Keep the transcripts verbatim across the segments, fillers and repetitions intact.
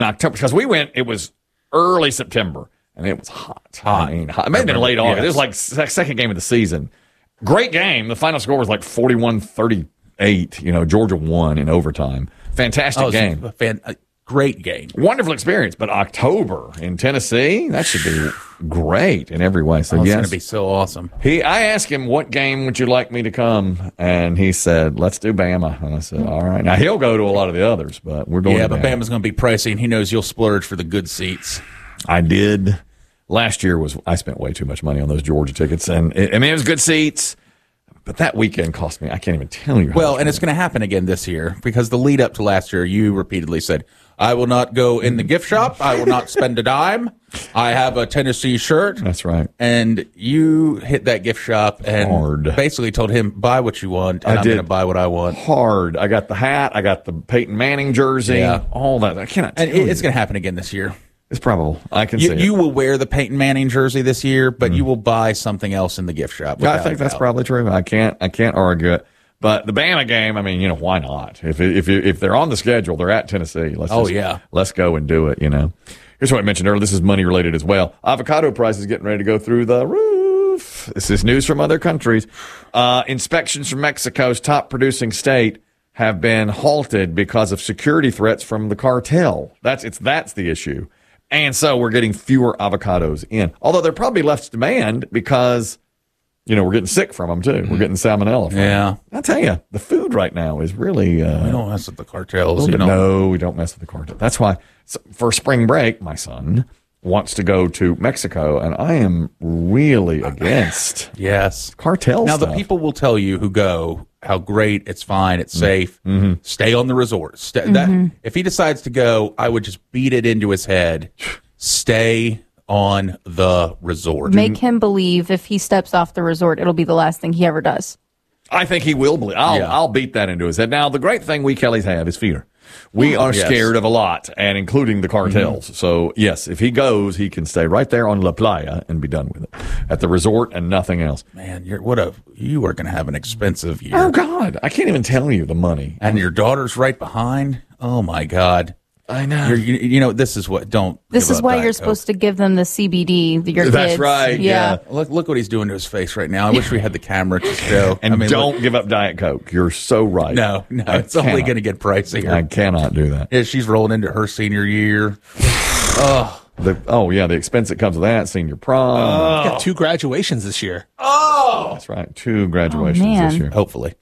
October, because we went, it was early September, and it was hot. Hot. I mean, hot. It may have been late August. Yes. It was like se- second game of the season. Great game. The final score was like forty-one thirty-eight. You know, Georgia won in overtime. Fantastic Oh, game. a fan, a great game. Wonderful experience. But October in Tennessee, that should be great in every way. So, Oh, it's yes. going to be so awesome. He, I asked him, what game would you like me to come? And he said, let's do Bama. And I said, all right. Now, he'll go to a lot of the others, but we're going Yeah, to but Bama. Bama's going to be pricey, and he knows you'll splurge for the good seats. I did. Last year was I spent way too much money on those Georgia tickets. And, it, I mean, it was good seats, but that weekend cost me, I can't even tell you how Well, much and it's going to happen again this year because the lead up to last year, you repeatedly said, I will not go in the gift shop. I will not spend a dime. I have a Tennessee shirt. That's right. And you hit that gift shop and Hard. basically told him, buy what you want, and I I'm did. going to buy what I want. Hard. I got the hat. I got the Peyton Manning jersey. Yeah. All that. I cannot tell And it, it's you. going to happen again this year. It's probable. I can You, see you it. will wear the Peyton Manning jersey this year, but you will buy something else in the gift shop. Yeah, I without think a that's doubt. probably true. I can't. I can't argue it. But the Bama game, I mean, you know, why not? If if you, if they're on the schedule, they're at Tennessee. Let's Oh, just, yeah. let's go and do it. You know, here's what I mentioned earlier. This is money related as well. Avocado prices getting ready to go through the roof. This is news from other countries. Uh, inspections from Mexico's top producing state have been halted because of security threats from the cartel. That's it's that's the issue, and so we're getting fewer avocados in. Although there probably less demand because. You know, we're getting sick from them, too. We're getting salmonella from Yeah. them. I tell you, the food right now is really... Uh, We don't mess with the cartels, little you bit- know. no, we don't mess with the cartel. That's why, so for spring break, my son wants to go to Mexico, and I am really against Yes. cartel Now, stuff. the people will tell you who go how great, it's fine, it's safe. Mm-hmm. Stay on the resort. Stay, that, if he decides to go, I would just beat it into his head. Stay on the resort. Make him believe if he steps off the resort, it'll be the last thing he ever does. I think he will believe. I'll, Yeah. I'll beat that into his head. Now, the great thing we Kellys have is fear. We are Yes. scared of a lot, and including the cartels. Mm-hmm. So, yes, if he goes, he can stay right there on La Playa and be done with it at the resort and nothing else. Man, you're what a you are going to have an expensive year. Oh, God. I can't even tell you the money. And your daughter's right behind. Oh my God. I know. You're, you, you know, this is what don't. This give is up why Diet you're Coke. supposed to give them the C B D. Your That's kids. right, yeah. Look, look what he's doing to his face right now. I wish we had the camera to show. And I mean, don't look- give up Diet Coke. You're so right. no, no, I it's only cannot. going to get pricier. I cannot do that. Yeah, she's rolling into her senior year. The, oh, yeah, the expense that comes with that, senior prom. Got two graduations this year. That's right. Two graduations Oh, man. this year. Hopefully.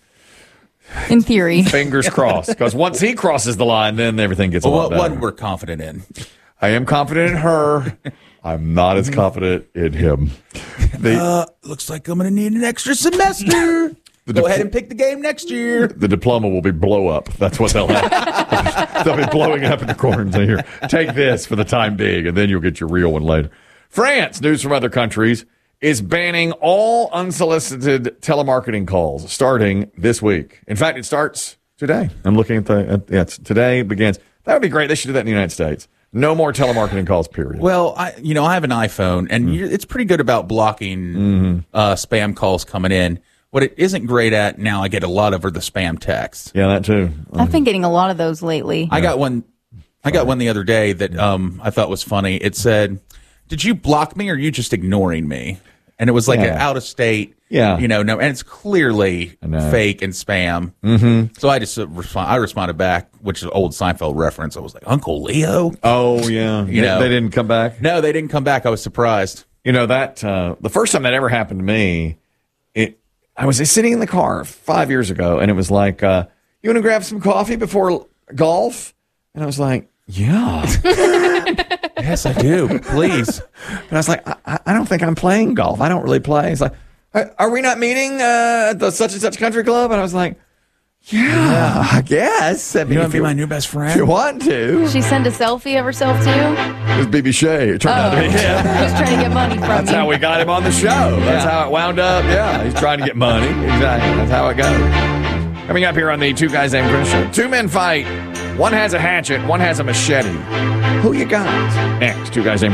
In theory. Fingers crossed. Because once he crosses the line, then everything gets a Well, lot what better. one we're confident in. I am confident in her. I'm not as confident in him. The, Uh, looks like I'm going to need an extra semester. The Go dipl- ahead and pick the game next year. the diploma will be blow up. That's what they'll have. They'll be blowing it up in the corner and say, here, take this for the time being, and then you'll get your real one later. France, news from other countries, is banning all unsolicited telemarketing calls starting this week. In fact, it starts today. I'm looking at the, at, yeah, it's, today begins. That would be great. They should do that in the United States. No more telemarketing calls, period. Well, I you know I have an iPhone, and you it's pretty good about blocking uh, spam calls coming in. What it isn't great at now, I get a lot of are the spam texts. Yeah, that too. I've been getting a lot of those lately. I got one. I got one the other day that um, I thought was funny. It said, "Did you block me, or are you just ignoring me?" And it was like Yeah. an out of state. Yeah. you know, no, and it's clearly know. fake and spam. Mm-hmm. So I just uh, respond. I responded back, which is an old Seinfeld reference. I was like, "Uncle Leo." Oh, yeah. You they, know. they didn't come back. No, they didn't come back. I was surprised. You know, that uh, the first time that ever happened to me, it I was sitting in the car five years ago, and it was like, uh, you want to grab some coffee before golf? And I was like, yeah. Yes, I do. Please. And I was like, I, I don't think I'm playing golf. I don't really play. It's like, are, are we not meeting uh, at the such and such country club? And I was like, yeah, I guess. I mean, You want if to be my new best if you friend? want to. She sent a selfie of herself too. It was B B Shea. It turned out to be him. Who's trying to get money from That's you? how we got him on the show. That's how it wound up. Yeah, he's trying to get money. Exactly. That's how it goes. Coming up here on the Two Guys Named Chris show. Two men fight. One has a hatchet. One has a machete. Who you got? Next, Two Guys Named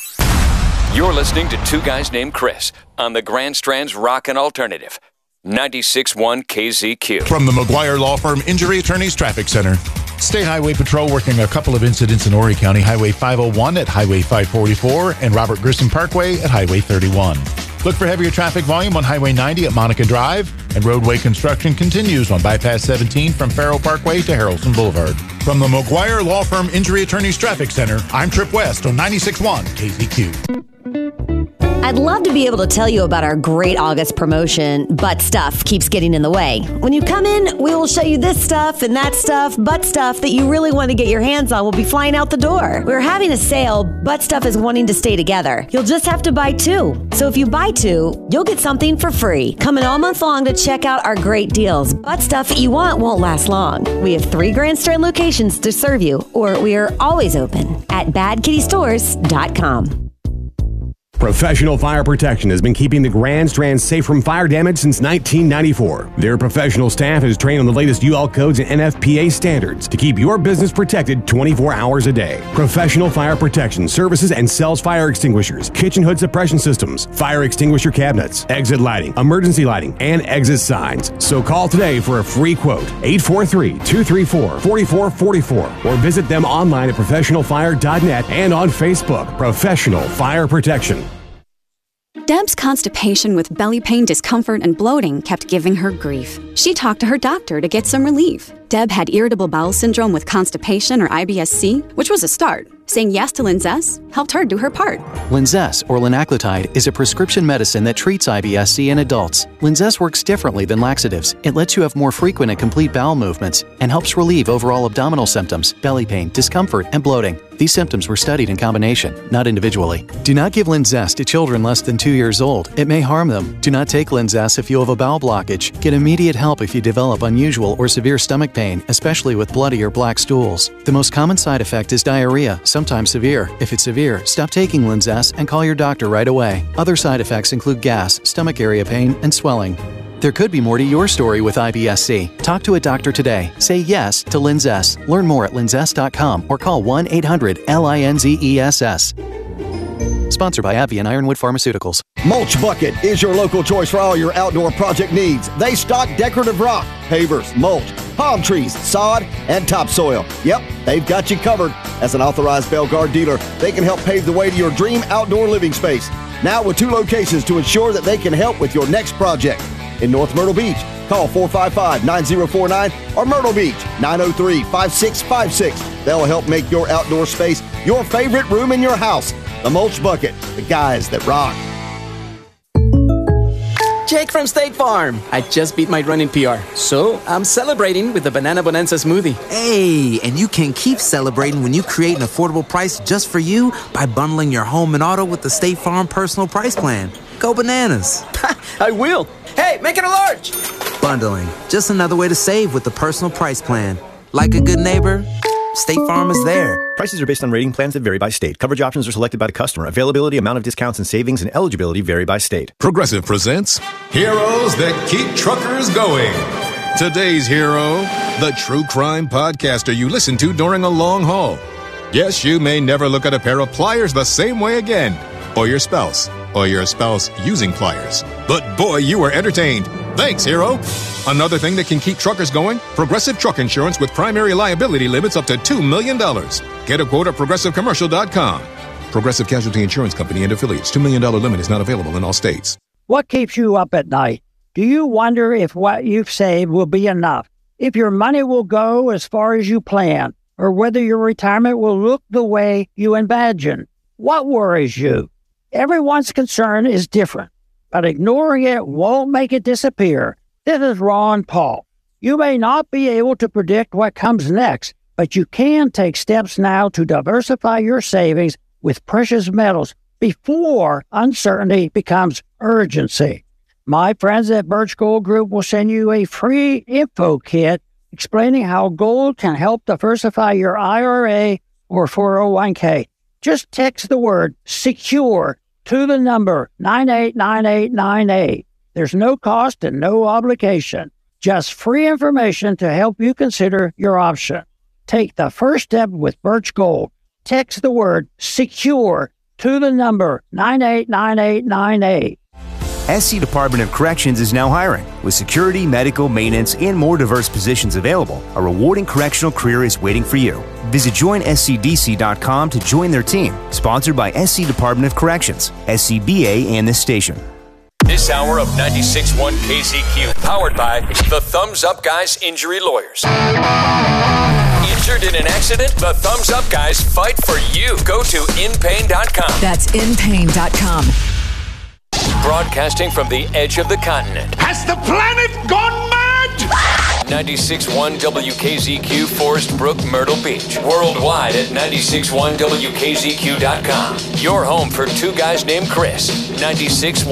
You're listening to Two Guys Named Chris on the Grand Strand's Rockin' Alternative. ninety-six point one K Z Q. From the McGuire Law Firm Injury Attorneys Traffic Center. State Highway Patrol working a couple of incidents in Horry County, Highway five oh one at Highway five forty-four and Robert Grissom Parkway at Highway thirty-one. Look for heavier traffic volume on Highway ninety at Monica Drive, and roadway construction continues on Bypass seventeen from Farrell Parkway to Harrelson Boulevard. From the McGuire Law Firm Injury Attorneys Traffic Center, I'm Trip West on ninety-six point one K Z Q. I'd love to be able to tell you about our great August promotion, but stuff keeps getting in the way. When you come in, we will show you this stuff and that stuff, but stuff that you really want to get your hands on will be flying out the door. We're having a sale, but stuff is wanting to stay together. You'll just have to buy two. So if you buy two, you'll get something for free. Come in all month long to check out our great deals, but stuff that you want won't last long. We have three Grand Strand locations to serve you, or we are always open at bad kitty stores dot com. Professional Fire Protection has been keeping the Grand Strand safe from fire damage since nineteen ninety-four. Their professional staff is trained on the latest U L codes and N F P A standards to keep your business protected twenty-four hours a day. Professional Fire Protection services and sells fire extinguishers, kitchen hood suppression systems, fire extinguisher cabinets, exit lighting, emergency lighting, and exit signs. So call today for a free quote, eight four three, two three four, four four four four, or visit them online at professional fire dot net and on Facebook. Professional Fire Protection. Deb's constipation with belly pain, discomfort, and bloating kept giving her grief. She talked to her doctor to get some relief. Deb had irritable bowel syndrome with constipation or I B S C, which was a start. Saying yes to Linzess helped her do her part. Linzess, or linaclotide, is a prescription medicine that treats I B S C in adults. Linzess works differently than laxatives. It lets you have more frequent and complete bowel movements and helps relieve overall abdominal symptoms, belly pain, discomfort, and bloating. These symptoms were studied in combination, not individually. Do not give Linzess to children less than two years old. It may harm them. Do not take Linzess if you have a bowel blockage. Get immediate help if you develop unusual or severe stomach pain, especially with bloody or black stools. The most common side effect is diarrhea, sometimes severe. If it's severe, stop taking Linzess and call your doctor right away. Other side effects include gas, stomach area pain, and swelling. There could be more to your story with I B S C. Talk to a doctor today. Say yes to Linzess. Learn more at linzess dot com or call one eight hundred L I N Z E S S. Sponsored by AbbVie and Ironwood Pharmaceuticals. Mulch Bucket is your local choice for all your outdoor project needs. They stock decorative rock, pavers, mulch, palm trees, sod, and topsoil. Yep, they've got you covered. As an authorized Belgard dealer, they can help pave the way to your dream outdoor living space. Now with two locations to ensure that they can help with your next project. In North Myrtle Beach, call four five five, nine zero four nine or Myrtle Beach, nine oh three, five six five six. They'll help make your outdoor space your favorite room in your house. The Mulch Bucket, the guys that rock. Jake from State Farm. I just beat my running P R, so I'm celebrating with the Banana Bonanza smoothie. Hey, and you can keep celebrating when you create an affordable price just for you by bundling your home and auto with the State Farm Personal Price Plan. Go bananas. I will. Hey, make it a large. Bundling, just another way to save with the Personal Price Plan. Like a good neighbor, State Farm is there. Prices are based on rating plans that vary by state. Coverage options are selected by the customer. Availability, amount of discounts and savings, and eligibility vary by state. Progressive presents Heroes That Keep Truckers Going. Today's hero, the true crime podcaster you listen to during a long haul. Yes, you may never look at a pair of pliers the same way again. Or your spouse. Or your spouse using pliers. But boy, you were entertained. Thanks, hero. Another thing that can keep truckers going? Progressive Truck Insurance with primary liability limits up to two million dollars. Get a quote at progressive commercial dot com. Progressive Casualty Insurance Company and affiliates. two million dollars limit is not available in all states. What keeps you up at night? Do you wonder if what you've saved will be enough? If your money will go as far as you plan? Or whether your retirement will look the way you imagine? What worries you? Everyone's concern is different, but ignoring it won't make it disappear. This is Ron Paul. You may not be able to predict what comes next, but you can take steps now to diversify your savings with precious metals before uncertainty becomes urgency. My friends at Birch Gold Group will send you a free info kit explaining how gold can help diversify your I R A or four oh one k. Just text the word SECURE to the number nine eight nine eight nine eight. There's no cost and no obligation, just free information to help you consider your option. Take the first step with Birch Gold. Text the word SECURE to the number nine eight nine eight nine eight. S C Department of Corrections is now hiring. With security, medical, maintenance, and more diverse positions available, a rewarding correctional career is waiting for you. Visit join S C D C dot com to join their team. Sponsored by S C Department of Corrections, S C B A, and this station. This hour of ninety-six point one K Z Q, powered by the Thumbs Up Guys Injury Lawyers. Injured in an accident? The Thumbs Up Guys fight for you. Go to in pain dot com. That's in pain dot com. Broadcasting from the edge of the continent. Has the planet gone mad? ninety-six point one W K Z Q, Forest Brook, Myrtle Beach. Worldwide at ninety-six point one W K Z Q dot com. Your home for two guys named Chris. ninety-six point one